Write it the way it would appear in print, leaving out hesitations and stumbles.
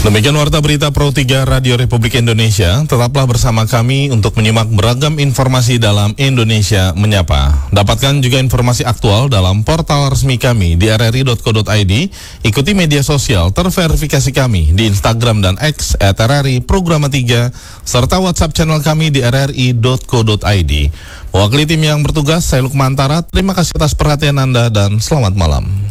Demikian warta berita Pro 3 Radio Republik Indonesia. Tetaplah bersama kami untuk menyimak beragam informasi dalam Indonesia Menyapa. Dapatkan juga informasi aktual dalam portal resmi kami di rri.co.id. Ikuti media sosial terverifikasi kami di Instagram dan X @RRI Programa 3 serta WhatsApp channel kami di rri.co.id. Mewakili tim yang bertugas, saya Lukman Tara. Terima kasih atas perhatian Anda dan selamat malam.